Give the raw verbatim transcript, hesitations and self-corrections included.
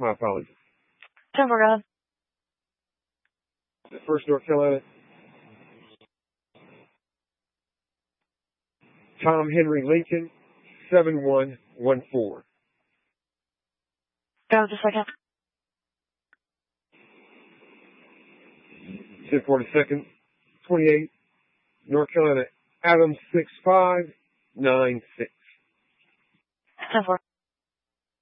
My apologies. ten four, go ahead. First North Carolina. Tom Henry Lincoln, seven one one four. Go just a second. ten forty-second, twenty-eight, North Carolina, Adams six five nine six. ten four.